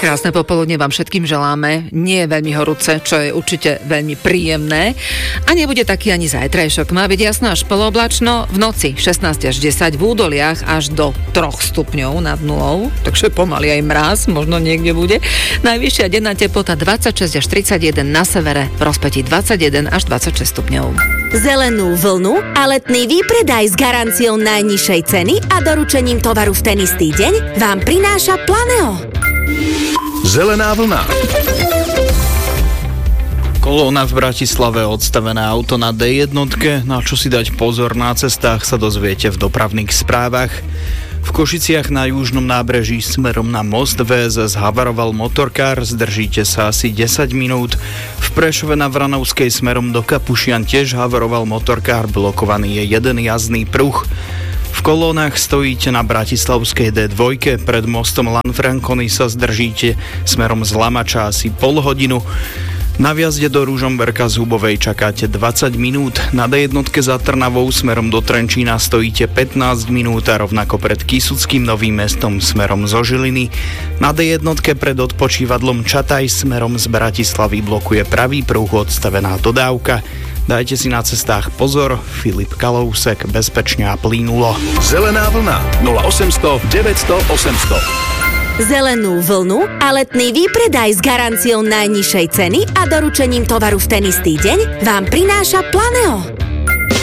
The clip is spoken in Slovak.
Krásne popoludne vám všetkým želáme. Nie je veľmi horúce, čo je určite veľmi príjemné. A nebude taký ani zajtrajšok. Má byť jasno až polooblačno. V noci 16 až 10, v údoliach až do 3 stupňov nad nulou. Takže pomaly aj mráz, možno niekde bude. Najvyššia denná teplota 26 až 31 na severe, v rozpätí 21 až 26 stupňov. Zelenú vlnu a letný výpredaj s garanciou najnižšej ceny a doručením tovaru v ten istý deň vám prináša Planeo. Zelená vlna. Kolóna v Bratislave, odstavené auto na D1, na čo si dať pozor na cestách sa dozviete v dopravných správach. V Košiciach na južnom nábreží smerom na most VS zhavaroval motorkár, zdržíte sa asi 10 minút. V Prešove na Vranovskej smerom do Kapušian tiež havaroval motorkár, blokovaný je jeden jazdný pruh. V kolónach stojíte na Bratislavskej D2, pred mostom Lanfranconi sa zdržíte smerom z Lamača asi pol hodinu. Na vjazde do Ružomberka z Hubovej čakáte 20 minút, na D1 za Trnavou smerom do Trenčína stojíte 15 minút a rovnako pred Kysuckým Novým Mestom smerom zo Žiliny. Na D1 pred odpočívadlom Čataj smerom z Bratislavy blokuje pravý pruh, odstavená dodávka. Dajte si na cestách pozor. Filip Kalousek, bezpečne a plynulo. Zelená vlna 0800 900 800. Zelenú vlnu a letný výpredaj s garanciou najnižšej ceny a doručením tovaru v ten istý deň vám prináša Planeo.